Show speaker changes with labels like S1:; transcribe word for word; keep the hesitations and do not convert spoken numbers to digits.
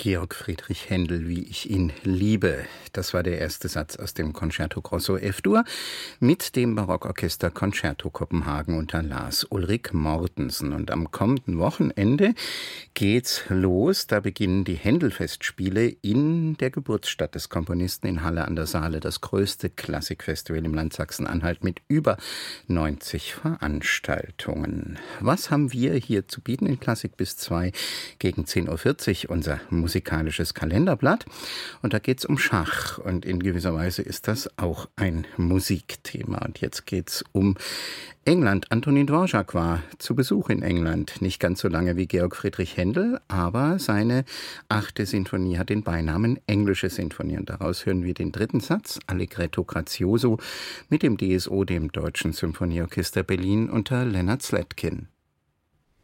S1: Georg Friedrich Händel, wie ich ihn liebe. Das war der erste Satz aus dem Concerto Grosso F-Dur mit dem Barockorchester Concerto Kopenhagen unter Lars Ulrik Mortensen. Und am kommenden Wochenende geht's los. Da beginnen die Händel-Festspiele in der Geburtsstadt des Komponisten in Halle an der Saale. Das größte Klassikfestival im Land Sachsen-Anhalt mit über neunzig Veranstaltungen. Was haben wir hier zu bieten in Klassik bis zwei gegen zehn Uhr vierzig? Unser musikalisches Kalenderblatt. Und da geht es um Schach. Und in gewisser Weise ist das auch ein Musikthema. Und jetzt geht es um England. Antonin Dvorak war zu Besuch in England. Nicht ganz so lange wie Georg Friedrich Händel, aber seine achte Sinfonie hat den Beinamen Englische Sinfonie. Und daraus hören wir den dritten Satz, Allegretto Grazioso, mit dem D S O, dem Deutschen Symphonieorchester Berlin, unter Leonard Slatkin.